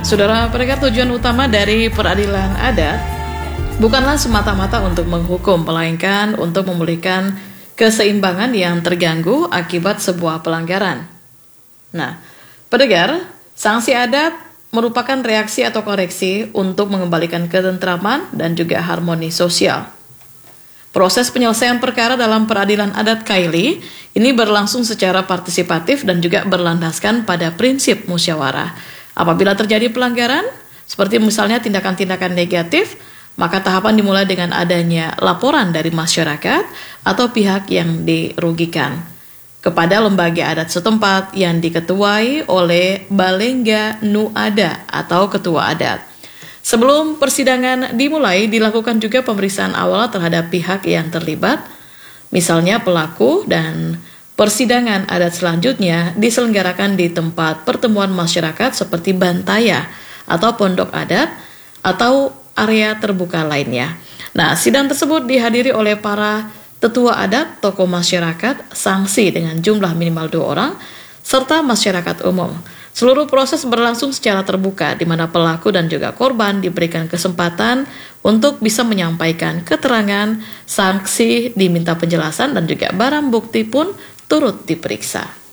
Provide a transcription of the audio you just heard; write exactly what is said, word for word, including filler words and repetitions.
Saudara pendengar, tujuan utama dari peradilan adat bukanlah semata-mata untuk menghukum, melainkan untuk memulihkan keseimbangan yang terganggu akibat sebuah pelanggaran. Nah, pendengar, sanksi adat merupakan reaksi atau koreksi untuk mengembalikan ketentraman dan juga harmoni sosial. Proses penyelesaian perkara dalam peradilan adat Kaili ini berlangsung secara partisipatif dan juga berlandaskan pada prinsip musyawarah. Apabila terjadi pelanggaran, seperti misalnya tindakan-tindakan negatif, maka tahapan dimulai dengan adanya laporan dari masyarakat atau pihak yang dirugikan kepada lembaga adat setempat yang diketuai oleh Balengga Nuada atau ketua adat. Sebelum persidangan dimulai, dilakukan juga pemeriksaan awal terhadap pihak yang terlibat, misalnya pelaku, dan persidangan adat selanjutnya diselenggarakan di tempat pertemuan masyarakat seperti bantaya atau pondok adat atau area terbuka lainnya. Nah, sidang tersebut dihadiri oleh para tetua adat, tokoh masyarakat, sanksi dengan jumlah minimal dua orang, serta masyarakat umum. Seluruh proses berlangsung secara terbuka, di mana pelaku dan juga korban diberikan kesempatan untuk bisa menyampaikan keterangan, saksi diminta penjelasan, dan juga barang bukti pun turut diperiksa.